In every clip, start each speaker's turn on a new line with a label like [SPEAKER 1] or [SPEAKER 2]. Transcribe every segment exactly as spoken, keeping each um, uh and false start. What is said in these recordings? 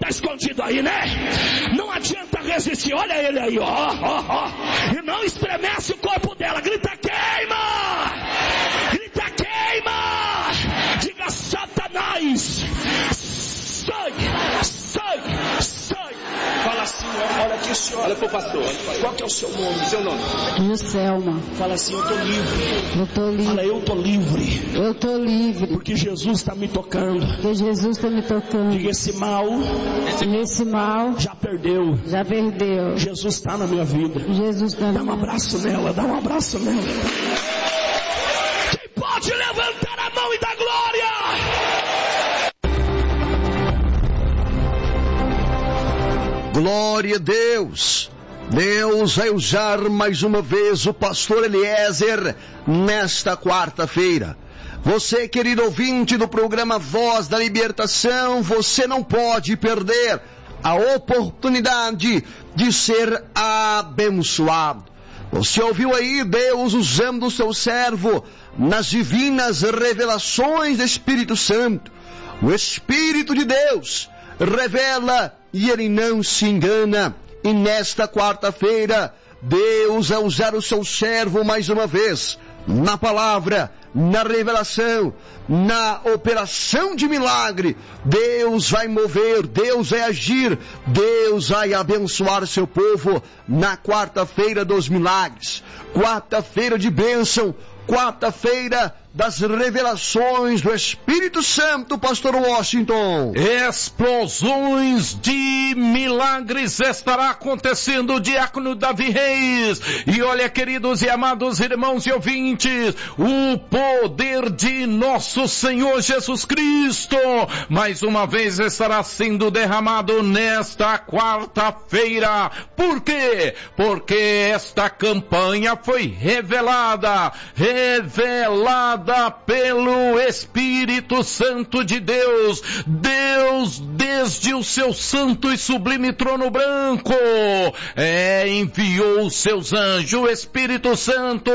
[SPEAKER 1] escondido aí, né? Não adianta resistir, olha ele aí, ó, ó, ó. E não estremece o corpo dela, grita queima! Grita queima! Diga Satanás! Sai! Sai! Sai! Fala assim, ó, olha aqui, senhora. Olha pro pastor. Qual que é o seu nome? Seu nome?
[SPEAKER 2] Juscelma.
[SPEAKER 1] Fala assim, eu tô livre.
[SPEAKER 2] Eu tô livre.
[SPEAKER 1] Fala, eu tô livre.
[SPEAKER 2] Eu tô livre.
[SPEAKER 1] Porque Jesus está me tocando.
[SPEAKER 2] Porque Jesus está me tocando.
[SPEAKER 1] Diga, esse mal.
[SPEAKER 2] Esse mal.
[SPEAKER 1] Já perdeu.
[SPEAKER 2] Já perdeu.
[SPEAKER 1] Jesus está na minha vida.
[SPEAKER 2] Jesus está na
[SPEAKER 1] Dá um
[SPEAKER 2] minha vida.
[SPEAKER 1] abraço nela, dá um abraço nela. Quem pode levantar a mão e dar glória?
[SPEAKER 3] Glória a Deus. Deus vai usar mais uma vez o pastor Eliezer nesta quarta-feira. Você, querido ouvinte do programa Voz da Libertação, você não pode perder a oportunidade de ser abençoado. Você ouviu aí Deus usando o seu servo nas divinas revelações do Espírito Santo. O Espírito de Deus revela e ele não se engana. E nesta quarta-feira, Deus vai usar o seu servo mais uma vez, na palavra, na revelação, na operação de milagre. Deus vai mover, Deus vai agir, Deus vai abençoar seu povo na quarta-feira dos milagres, quarta-feira de bênção, quarta-feira das revelações do Espírito Santo, pastor Washington.
[SPEAKER 4] Explosões de milagres estará acontecendo, diácono Davi Reis. E olha, queridos e amados irmãos e ouvintes, o poder de nosso Senhor Jesus Cristo, mais uma vez estará sendo derramado nesta quarta-feira. Por quê? Porque esta campanha foi revelada, revelada pelo Espírito Santo de Deus. Deus, desde o seu santo e sublime trono branco, é, enviou os seus anjos. O Espírito Santo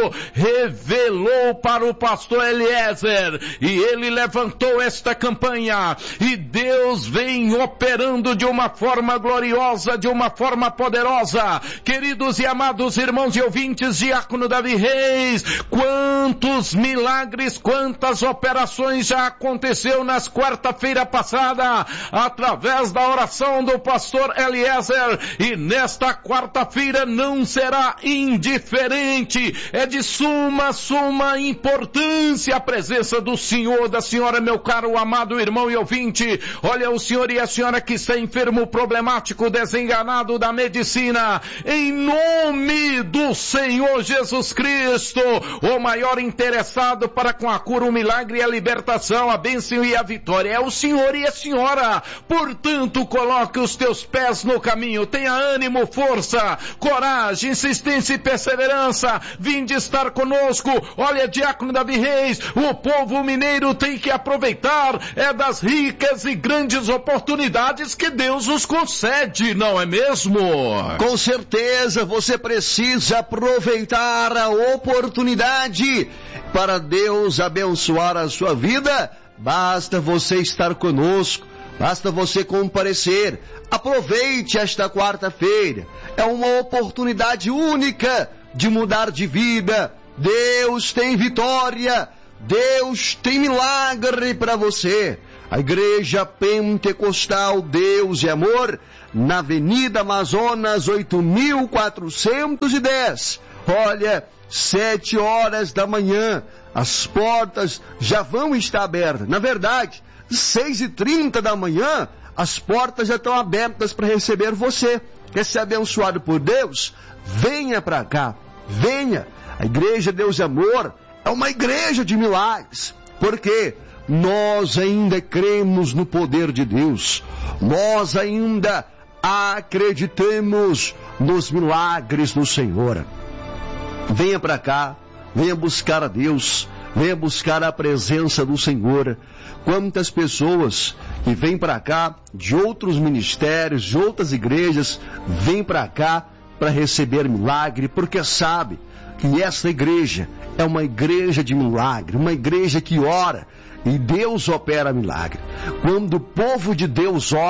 [SPEAKER 4] revelou para o pastor Eliezer e ele levantou esta campanha, e Deus vem operando de uma forma gloriosa, de uma forma poderosa. Queridos e amados irmãos e ouvintes, diácono Davi Reis, quantos milagres, quantas operações já aconteceu nas quarta-feira passada, através da oração do pastor Eliezer, e nesta quarta-feira não será indiferente. É de suma, suma importância a presença do senhor, da senhora, meu caro, amado irmão e ouvinte. Olha, o senhor e a senhora que está enfermo, problemático, desenganado da medicina, em nome do Senhor Jesus Cristo, o maior interessado para com a cura, o milagre e a libertação, a bênção e a vitória é o senhor e a senhora. Portanto, coloque os teus pés no caminho, tenha ânimo, força, coragem, insistência e perseverança. Vinde estar conosco. Olha, diácono Davi Reis, o povo mineiro tem que aproveitar é das ricas e grandes oportunidades que Deus nos concede, não é mesmo?
[SPEAKER 3] Com certeza, você precisa aproveitar a oportunidade para Deus abençoar a sua vida. Basta você estar conosco, basta você comparecer. Aproveite esta quarta-feira, é uma oportunidade única de mudar de vida. Deus tem vitória, Deus tem milagre para você. A Igreja Pentecostal Deus e Amor, na Avenida Amazonas oito mil quatrocentos e dez. Olha, sete horas da manhã, as portas já vão estar abertas. Na verdade, seis e trinta da manhã, as portas já estão abertas para receber você. Quer ser abençoado por Deus? Venha para cá, venha. A Igreja Deus e Amor é uma igreja de milagres. Por quê? Nós ainda cremos no poder de Deus. Nós ainda acreditamos nos milagres do Senhor. Venha para cá, venha buscar a Deus, venha buscar a presença do Senhor. Quantas pessoas que vêm para cá de outros ministérios, de outras igrejas, vêm para cá para receber milagre, porque sabe que essa igreja é uma igreja de milagre, uma igreja que ora e Deus opera milagre. Quando o povo de Deus ora,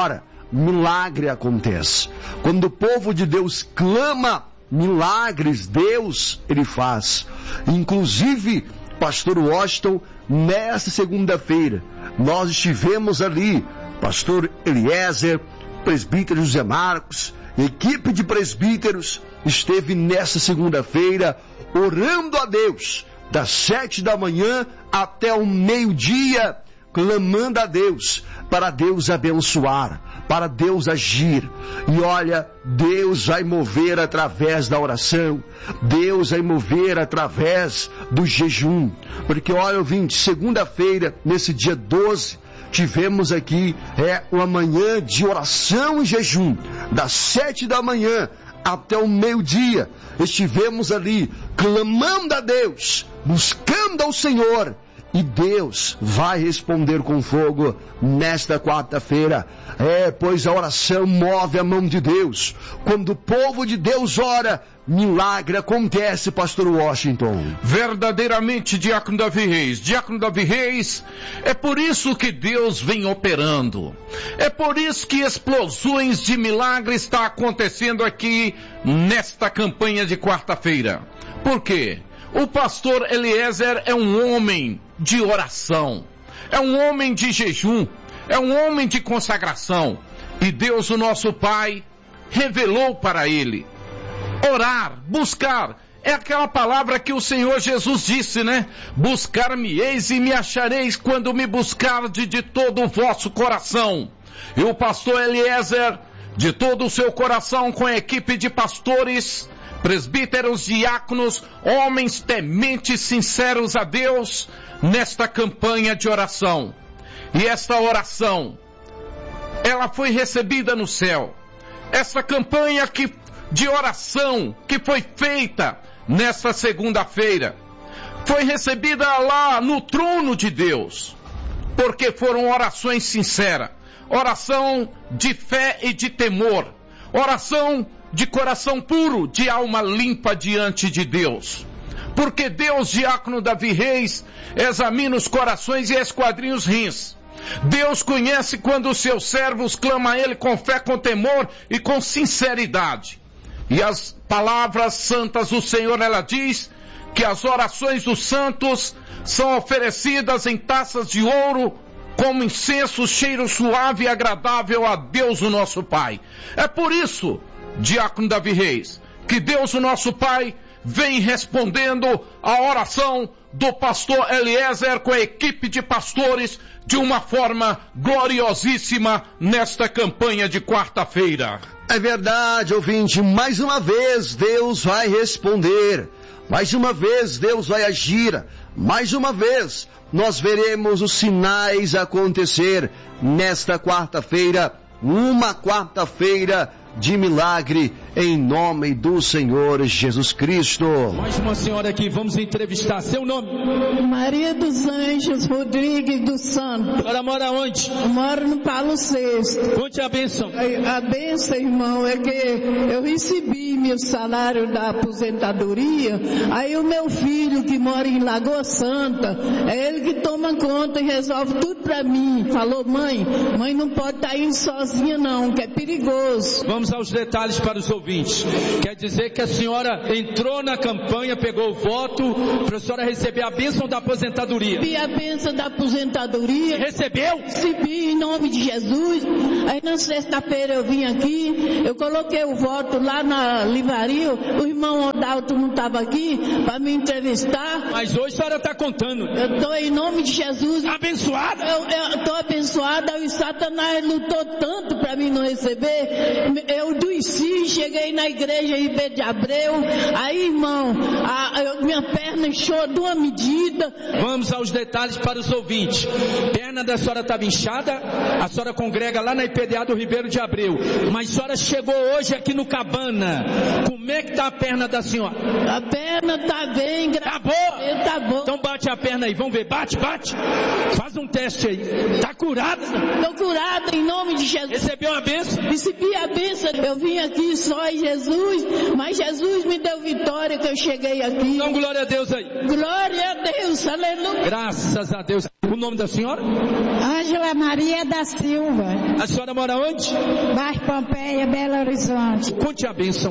[SPEAKER 3] milagre acontece. Quando o povo de Deus clama, milagres Deus, Ele faz. Inclusive, pastor Washington, nesta segunda-feira, nós estivemos ali, pastor Eliezer, presbítero José Marcos, equipe de presbíteros, esteve nesta segunda-feira, orando a Deus, das sete da manhã até o meio-dia, clamando a Deus, para Deus abençoar, para Deus agir. E olha, Deus vai mover através da oração, Deus vai mover através do jejum. Porque olha, ouvinte, segunda-feira, nesse dia doze, tivemos aqui é, uma manhã de oração e jejum, das sete da manhã até o meio-dia. Estivemos ali clamando a Deus, buscando ao Senhor, e Deus vai responder com fogo nesta quarta-feira. É, pois a oração move a mão de Deus. Quando o povo de Deus ora, milagre acontece, pastor Washington.
[SPEAKER 4] Verdadeiramente, diácono Davi Reis, diácono Davi Reis, é por isso que Deus vem operando. É por isso que explosões de milagre estão acontecendo aqui nesta campanha de quarta-feira. Por quê? O pastor Eliezer é um homem de oração, é um homem de jejum, é um homem de consagração. E Deus, o nosso Pai, revelou para ele. Orar, buscar, é aquela palavra que o Senhor Jesus disse, né? Buscar-me-eis e me achareis quando me buscardes de todo o vosso coração. E o pastor Eliezer, de todo o seu coração, com a equipe de pastores, presbíteros, diáconos, homens tementes, sinceros a Deus, nesta campanha de oração. E esta oração, ela foi recebida no céu. Essa campanha que, de oração que foi feita nesta segunda-feira, foi recebida lá no trono de Deus, porque foram orações sinceras, oração de fé e de temor, oração de coração puro, de alma limpa diante de Deus. Porque Deus, diácono Davi Reis, examina os corações e esquadrinha os rins. Deus conhece quando os seus servos clamam a Ele com fé, com temor e com sinceridade. E as palavras santas do Senhor, ela diz que as orações dos santos são oferecidas em taças de ouro, como incenso, cheiro suave e agradável a Deus, o nosso Pai. É por isso, diácono Davi Reis, que Deus, o nosso Pai, vem respondendo a oração do pastor Eliezer com a equipe de pastores de uma forma gloriosíssima nesta campanha de quarta-feira.
[SPEAKER 3] É verdade, ouvinte, mais uma vez Deus vai responder, mais uma vez Deus vai agir, mais uma vez nós veremos os sinais acontecer nesta quarta-feira, uma quarta-feira de milagre, em nome do Senhor Jesus Cristo.
[SPEAKER 5] Mais uma senhora aqui, vamos entrevistar. Seu nome?
[SPEAKER 6] Maria dos Anjos Rodrigues dos Santos.
[SPEAKER 5] Ela mora onde?
[SPEAKER 6] Eu moro no Paulo sexto.
[SPEAKER 5] Conte a bênção.
[SPEAKER 6] A, a bênção, irmão, é que eu recebi meu salário da aposentadoria. Aí o meu filho, que mora em Lagoa Santa, é ele que toma conta e resolve tudo pra mim. Falou, mãe, mãe não pode estar indo sozinha não, que é perigoso.
[SPEAKER 5] Vamos aos detalhes para os ouvintes. Quer dizer que a senhora entrou na campanha, pegou o voto para a senhora receber a bênção da aposentadoria.
[SPEAKER 6] Recebi a bênção da aposentadoria.
[SPEAKER 5] Recebeu?
[SPEAKER 6] Recebi em nome de Jesus. Aí na sexta-feira eu vim aqui, eu coloquei o voto lá na livraria, o irmão Odalto não estava aqui para me entrevistar.
[SPEAKER 5] Mas hoje a senhora está contando.
[SPEAKER 6] Eu estou em nome de Jesus.
[SPEAKER 5] Abençoada?
[SPEAKER 6] Eu estou abençoada, e Satanás lutou tanto para mim não receber. Eu adoeci, cheguei na igreja em Ribeirão de Abreu, aí irmão, a, a, minha perna inchou de uma medida.
[SPEAKER 5] Vamos aos detalhes para os ouvintes. Perna da senhora estava inchada, a senhora congrega lá na I P D A do Ribeirão de Abreu, mas a senhora chegou hoje aqui no Cabana. Como é que está a perna da senhora?
[SPEAKER 6] A perna está bem, graças
[SPEAKER 5] a Deus. Tá bom?
[SPEAKER 6] Tá bom.
[SPEAKER 5] Então bate a perna aí, vamos ver, bate, bate. Faz um teste aí. Está curada?
[SPEAKER 6] Estou curada em nome de Jesus.
[SPEAKER 5] Recebeu a bênção?
[SPEAKER 6] Recebi a bênção. Eu vim aqui só em Jesus, mas Jesus me deu vitória que eu cheguei aqui.
[SPEAKER 5] Então glória a Deus aí.
[SPEAKER 6] Glória a Deus, aleluia.
[SPEAKER 5] Graças a Deus. O nome da senhora?
[SPEAKER 7] Ângela Maria da Silva.
[SPEAKER 5] A senhora mora onde?
[SPEAKER 7] Bairro Pompeia, Belo Horizonte.
[SPEAKER 5] Conte a bênção.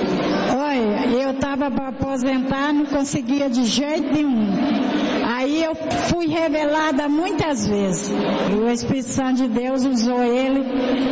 [SPEAKER 7] Olha, eu estava para aposentar, não conseguia de jeito nenhum. Aí eu fui revelada muitas vezes. E o Espírito Santo de Deus usou ele,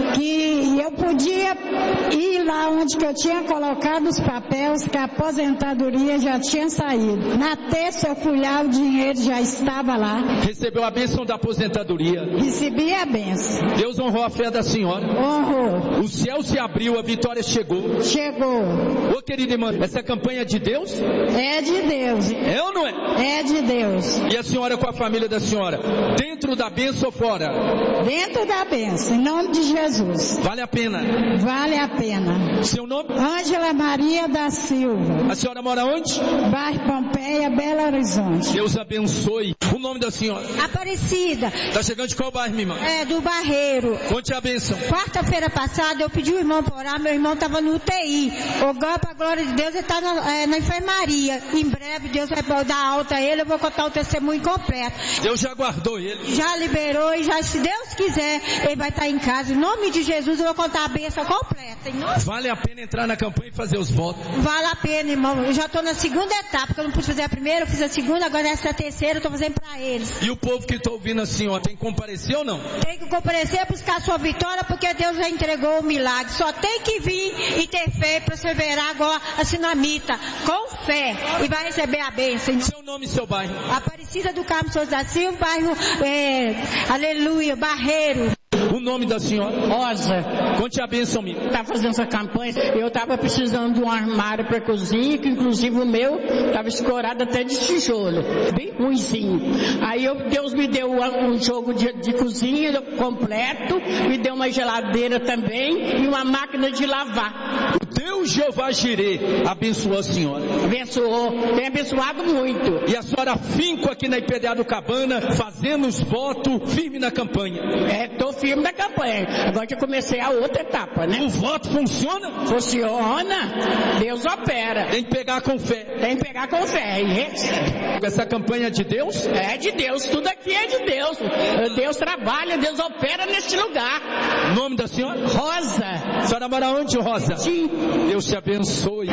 [SPEAKER 7] que eu podia ir lá onde que eu tinha colocado os papéis, que a aposentadoria já tinha saído. Na terça eu fui lá, o dinheiro já estava lá.
[SPEAKER 5] Recebeu a bênção da aposentadoria.
[SPEAKER 7] Recebi a bênção.
[SPEAKER 5] Deus honrou a fé da senhora.
[SPEAKER 7] Honrou.
[SPEAKER 5] O céu se abriu, a vitória chegou.
[SPEAKER 7] Chegou.
[SPEAKER 5] Ô querida irmã, essa campanha é de Deus?
[SPEAKER 7] É de Deus.
[SPEAKER 5] É ou não é?
[SPEAKER 7] É de Deus.
[SPEAKER 5] E a senhora com a família da senhora? Dentro da bênção ou fora?
[SPEAKER 7] Dentro da bênção, em nome de Jesus.
[SPEAKER 5] Vale a pena?
[SPEAKER 7] Vale a pena.
[SPEAKER 5] Seu nome?
[SPEAKER 7] Ângela Maria da Silva.
[SPEAKER 5] A senhora mora onde?
[SPEAKER 7] Bairro Pompeia, Belo Horizonte.
[SPEAKER 5] Deus abençoe. O nome da senhora?
[SPEAKER 8] Aparecida.
[SPEAKER 5] Tá chegando de qual bairro, minha irmã?
[SPEAKER 8] É, do Barreiro.
[SPEAKER 5] Conte a bênção.
[SPEAKER 8] Quarta-feira passada eu pedi o irmão para orar, meu irmão estava no U T I. O God, para a glória de Deus, ele está na, é, na enfermaria. Em breve Deus vai dar alta a ele, eu vou contar o testemunho completo.
[SPEAKER 5] Deus já guardou ele.
[SPEAKER 8] Já liberou e já, se Deus quiser, ele vai estar em casa. Em nome de Jesus eu vou contar a bênção completa. Em nome...
[SPEAKER 5] Vale a pena entrar na campanha e fazer os votos?
[SPEAKER 8] Vale a pena, irmão. Eu já estou na segunda etapa, porque eu não pude fazer a primeira, eu fiz a segunda, agora essa é a terceira, eu estou fazendo para eles.
[SPEAKER 5] E o povo que está ouvindo assim, ó, tem que comparecer ou não?
[SPEAKER 8] Tem que comparecer, buscar a sua vitória, porque Deus já entregou o milagre. Só tem que vir e ter fé, perseverar agora a sinamita, com fé, e vai receber a bênção.
[SPEAKER 5] Seu nome e seu bairro?
[SPEAKER 8] Aparecida do Carmo Souza da Silva, bairro, é, aleluia, Barreiro.
[SPEAKER 5] O nome da senhora?
[SPEAKER 9] Rosa.
[SPEAKER 5] Conte a bênção, minha.
[SPEAKER 9] Tá fazendo essa campanha. Eu tava precisando de um armário para cozinha, que inclusive o meu tava escorado até de tijolo, bem ruimzinho. Aí eu, Deus me deu um jogo de, de cozinha completo, me deu uma geladeira também e uma máquina de lavar.
[SPEAKER 5] O Deus Jeová Jireh abençoou a senhora.
[SPEAKER 9] Abençoou. Tem abençoado muito.
[SPEAKER 5] E a senhora finco aqui na I P D A do Cabana, fazendo os votos firme na campanha.
[SPEAKER 9] É, tô firme na campanha. Agora que eu comecei a outra etapa, né?
[SPEAKER 5] O voto funciona?
[SPEAKER 9] Funciona. Deus opera.
[SPEAKER 5] Tem que pegar com fé.
[SPEAKER 9] Tem que pegar com fé. E recebe.
[SPEAKER 5] Essa campanha é de Deus?
[SPEAKER 9] É de Deus. Tudo aqui é de Deus. Deus trabalha, Deus opera neste lugar.
[SPEAKER 5] O nome da senhora?
[SPEAKER 9] Rosa.
[SPEAKER 5] A senhora mora onde, Rosa?
[SPEAKER 9] Sim.
[SPEAKER 5] Deus te abençoe.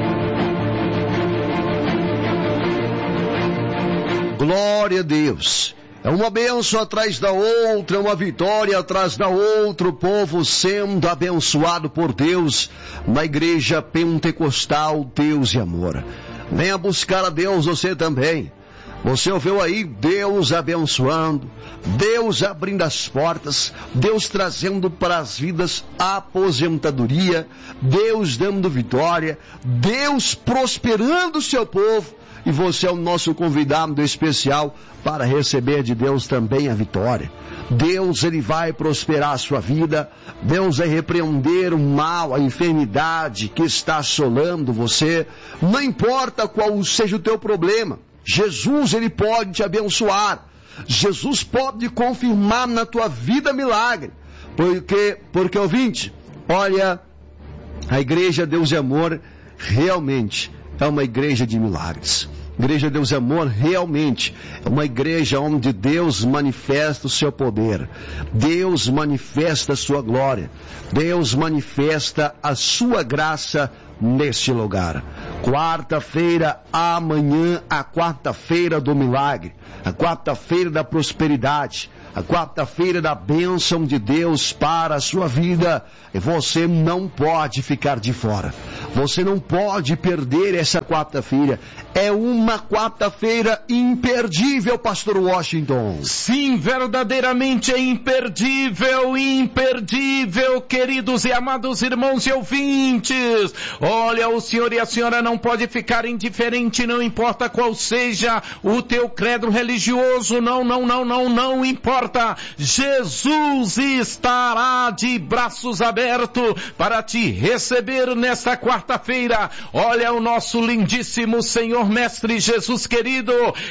[SPEAKER 3] Glória a Deus. É uma bênção atrás da outra, uma vitória atrás da outra, o povo sendo abençoado por Deus na igreja pentecostal Deus e Amor. Venha buscar a Deus você também. Você ouviu aí Deus abençoando, Deus abrindo as portas, Deus trazendo para as vidas a aposentadoria, Deus dando vitória, Deus prosperando o seu povo. E você é o nosso convidado especial para receber de Deus também a vitória. Deus, Ele vai prosperar a sua vida. Deus vai repreender o mal, a enfermidade que está assolando você. Não importa qual seja o teu problema. Jesus, Ele pode te abençoar. Jesus pode confirmar na tua vida milagre. Porque, porque ouvinte, olha, a igreja Deus e Amor realmente é uma igreja de milagres. Igreja Deus e Amor realmente é uma igreja onde Deus manifesta o seu poder. Deus manifesta a sua glória. Deus manifesta a sua graça neste lugar. Quarta-feira, amanhã, a quarta-feira do milagre. A quarta-feira da prosperidade. A quarta-feira da bênção de Deus para a sua vida. E você não pode ficar de fora. Você não pode perder essa quarta-feira. É uma quarta-feira imperdível, Pastor Washington.
[SPEAKER 4] Sim, verdadeiramente é imperdível, imperdível, queridos e amados irmãos e ouvintes. Olha, o senhor e a senhora não pode ficar indiferente, não importa qual seja o teu credo religioso, não, não, não, não, não importa. Jesus estará de braços abertos para te receber nesta quarta-feira. Olha o nosso lindíssimo Senhor Mestre Jesus querido,